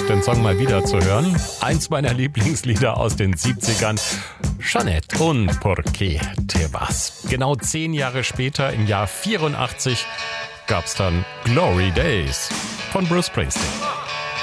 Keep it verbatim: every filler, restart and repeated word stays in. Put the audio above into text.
den Song mal wieder zu hören. Eins meiner Lieblingslieder aus den siebzigern. Jeanette und Por qué te vas. Genau zehn Jahre später, im Jahr vierundachtzig, gab's dann Glory Days von Bruce Springsteen.